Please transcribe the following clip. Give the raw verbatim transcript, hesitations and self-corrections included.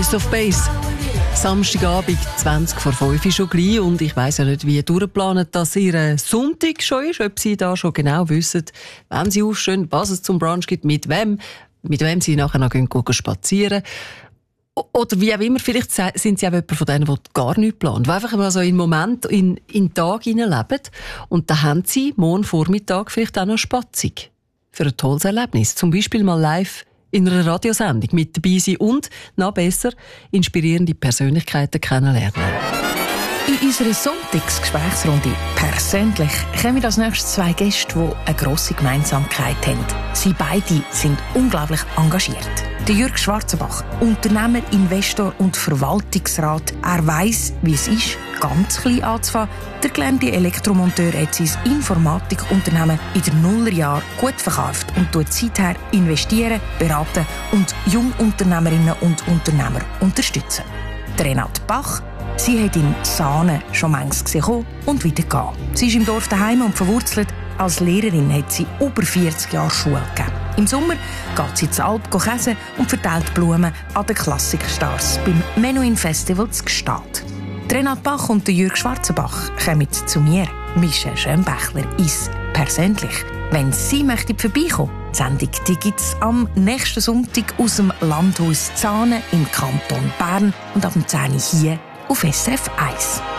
Ace of Base. Samstagabend, zwanzig vor fünf ist schon gleich und ich weiss ja nicht, wie durchgeplant dass Ihr Sonntag schon ist, ob Sie da schon genau wissen, wann Sie aufstehen, was es zum Brunch gibt, mit wem, mit wem Sie nachher noch gehen, gehen spazieren. Oder wie auch immer, vielleicht sind Sie auch jemand von denen, die gar nichts planen, die einfach mal so in Moment, in, in den Tag hineinleben und dann haben Sie morgen Vormittag vielleicht auch noch Spatzig für ein tolles Erlebnis. Zum Beispiel mal live in einer Radiosendung mit dabei sein und, noch besser, inspirierende Persönlichkeiten kennenlernen. In unserer Sonntagsgesprächsrunde «Persönlich» kommen wir als nächstes zwei Gäste, die eine grosse Gemeinsamkeit haben. Sie beide sind unglaublich engagiert. Der Jürg Schwarzenbach, Unternehmer, Investor und Verwaltungsrat. Er weiss, wie es ist, ganz klein anzufangen. Der gelernte Elektromonteur hat sein Informatikunternehmen in den Nullerjahren gut verkauft und tut seither investieren, beraten und Jungunternehmerinnen und Unternehmer unterstützen. Der Renate Bach, sie hat in Sahne schon manches gesehen und wieder gehen. Sie ist im Dorf daheim und verwurzelt. Als Lehrerin hat sie über vierzig Jahre Schule gegeben. Im Sommer geht sie zur Alp käsen und verteilt Blumen an den Klassikstars beim Menuhin Festival zu Gstaad. Renate Bach und Jürg Schwarzenbach kommen zu mir, Michelle Schönbächler, ins Persönlich. Wenn Sie möchten vorbeikommen, die Sendung gibt es am nächsten Sonntag aus dem Landhaus Zahne im Kanton Bern und ab dem zehn Uhr hier auf S R F eins.